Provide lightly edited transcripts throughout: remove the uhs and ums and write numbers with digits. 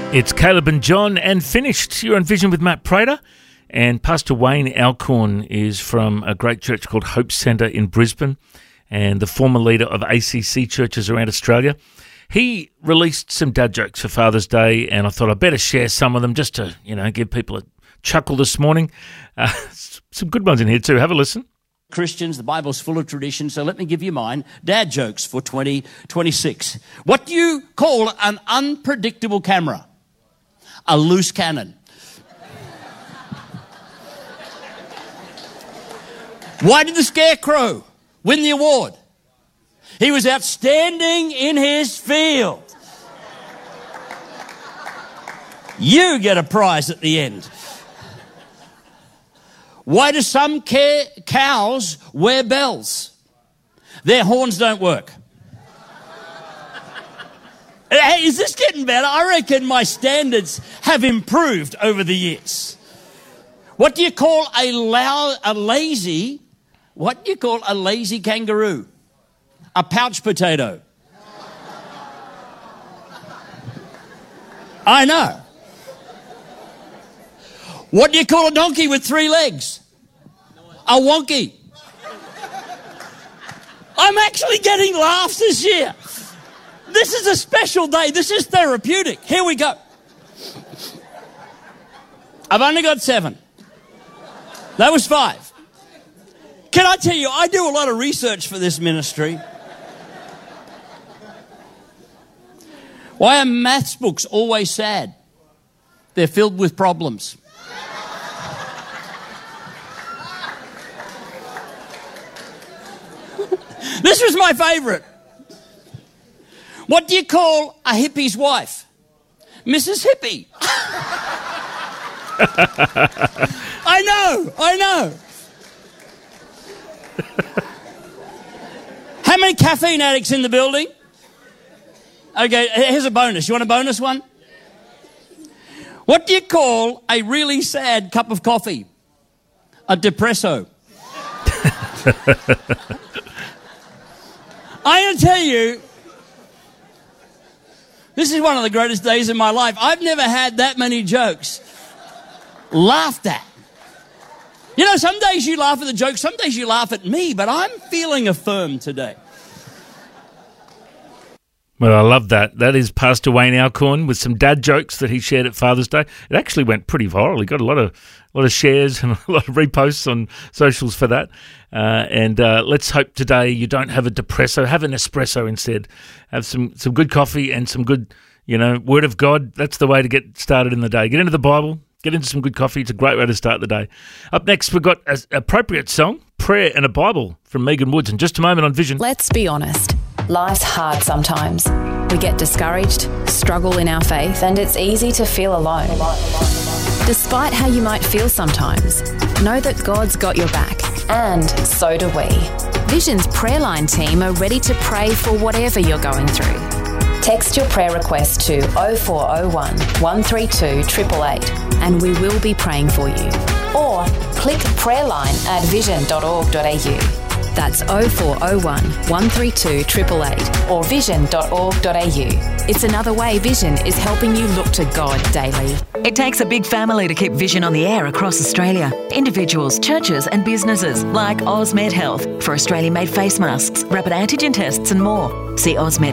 It's Caleb and John and finished. You're on Vision with Matt Prater, and Pastor Wayne Alcorn is from a great church called Hope Centre in Brisbane and the former leader of ACC churches around Australia. He released some dad jokes for Father's Day, and I thought I'd better share some of them just to, give people a chuckle this morning. Some good ones in here too. Have a listen. Christians, the Bible's full of tradition, so let me give you mine. Dad jokes for 2026. What do you call an unpredictable camera? A loose cannon. Why did the Scarecrow win the award? He was outstanding in his field. You get a prize at the end. Why do some cows wear bells? Their horns don't work. Hey, is this getting better? I reckon my standards have improved over the years. What do you call a lazy kangaroo? A pouch potato. I know. What do you call a donkey with 3 legs? A wonky. I'm actually getting laughs this year. This is a special day. This is therapeutic. Here we go. I've only got 7. That was 5. Can I tell you, I do a lot of research for this ministry. Why are maths books always sad? They're filled with problems. This was my favourite. What do you call a hippie's wife? Mrs. Hippie. I know. How many caffeine addicts in the building? Okay, here's a bonus. You want a bonus one? What do you call a really sad cup of coffee? A depresso. I'm going to tell you, this is one of the greatest days of my life. I've never had that many jokes laughed at. Some days you laugh at the jokes, some days you laugh at me, but I'm feeling affirmed today. Well, I love that. That is Pastor Wayne Alcorn with some dad jokes that he shared at Father's Day. It actually went pretty viral. He got a lot of shares and a lot of reposts on socials for that. And let's hope today you don't have a depresso. Have an espresso instead. Have some good coffee and some good, Word of God. That's the way to get started in the day. Get into the Bible. Get into some good coffee. It's a great way to start the day. Up next, we've got an appropriate song, Prayer and a Bible, from Megan Woods. In just a moment on Vision. Let's be honest. Life's hard sometimes. We get discouraged, struggle in our faith, and it's easy to feel alone. Despite how you might feel sometimes, know that God's got your back, and so do we. Vision's prayer line team are ready to pray for whatever you're going through. Text your prayer request to 0401 132 888 and we will be praying for you. Or click prayerline at vision.org.au. That's 0401 132 888 or vision.org.au. It's another way Vision is helping you look to God daily. It takes a big family to keep Vision on the air across Australia. Individuals, churches and businesses like Osmed Health for Australian-made face masks, rapid antigen tests and more. See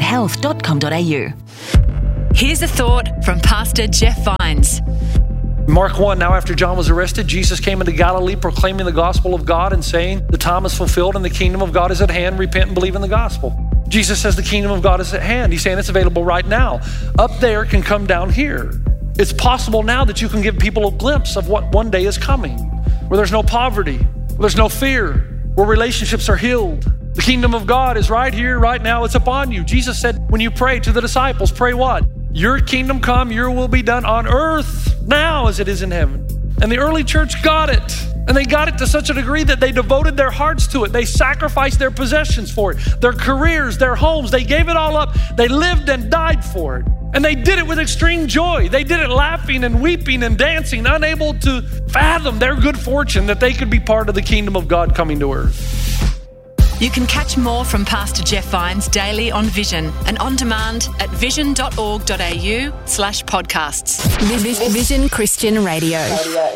osmedhealth.com.au. Here's a thought from Pastor Jeff Vines. Mark 1, now after John was arrested, Jesus came into Galilee proclaiming the gospel of God and saying, the time is fulfilled and the kingdom of God is at hand. Repent and believe in the gospel. Jesus says the kingdom of God is at hand. He's saying it's available right now. Up there can come down here. It's possible now that you can give people a glimpse of what one day is coming, where there's no poverty, where there's no fear, where relationships are healed. The kingdom of God is right here, right now. It's upon you. Jesus said, when you pray to the disciples, pray what? Your kingdom come, your will be done on earth now as it is in heaven. And the early church got it. And they got it to such a degree that they devoted their hearts to it. They sacrificed their possessions for it, their careers, their homes. They gave it all up. They lived and died for it. And they did it with extreme joy. They did it laughing and weeping and dancing, unable to fathom their good fortune that they could be part of the kingdom of God coming to earth. You can catch more from Pastor Jeff Vines daily on Vision and on demand at vision.org.au/podcasts. Vision Christian Radio.